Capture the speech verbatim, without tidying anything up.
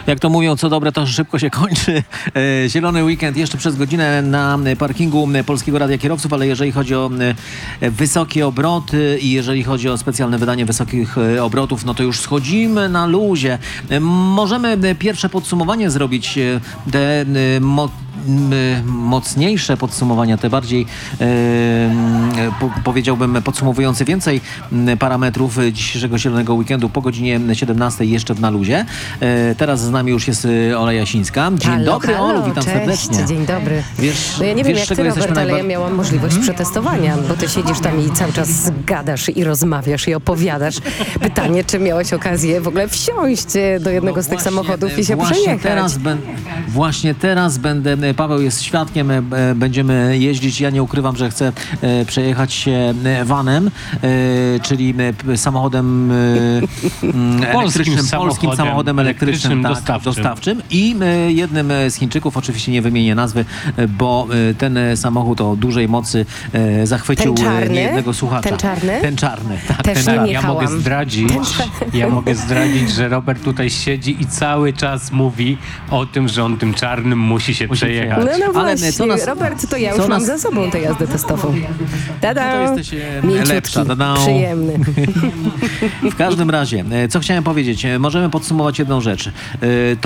Jak to mówią, co dobre, to szybko się kończy. E, Zielony weekend jeszcze przez godzinę na parkingu Polskiego Radia Kierowców, ale jeżeli chodzi o e, wysokie obroty i jeżeli chodzi o specjalne wydanie wysokich e, obrotów, no to już schodzimy na luzie. E, możemy e, pierwsze podsumowanie zrobić. E, te e, mo mocniejsze podsumowania, te bardziej e, po, powiedziałbym podsumowujące więcej parametrów dzisiejszego Zielonego Weekendu po godzinie siedemnastej jeszcze w Na Luzie. E, teraz z nami już jest Ola Jasińska. Dzień halo, dobry, halo, Olu, witam cześć, serdecznie. Dzień dobry. Wiesz, no ja nie wiesz, wiem jak czego ty, jesteśmy Robert, ale najba- ja miałam możliwość hmm? przetestowania, bo ty siedzisz tam i cały czas gadasz i rozmawiasz i opowiadasz. Pytanie, czy miałeś okazję w ogóle wsiąść do jednego No z tych właśnie, samochodów i się właśnie przejechać. Teraz ben, właśnie teraz będę, Paweł jest świadkiem, e, będziemy jeździć. Ja nie ukrywam, że chcę e, przejechać się e, vanem, e, czyli e, samochodem e, elektrycznym, samochodem, polskim samochodem elektrycznym, elektrycznym tak, dostawczym. dostawczym. I e, jednym z Chińczyków, oczywiście nie wymienię nazwy, e, bo e, ten samochód o dużej mocy e, zachwycił Ten czarny? niejednego słuchacza. Ten czarny? Ten czarny, tak. Też ten nie czarny. Ja jechałam. mogę zdradzić, ja mogę zdradzić, że Robert tutaj siedzi i cały czas mówi o tym, że on tym czarnym musi się Musi przejechać. No, no Ale właśnie, co nas- Robert, to ja co już mam nas- za sobą tę jazdę testową. Tada! No to jesteś, e, Mięciutki, lepsza, tada. przyjemny. W każdym razie, e, co chciałem powiedzieć, e, możemy podsumować jedną rzecz. E, To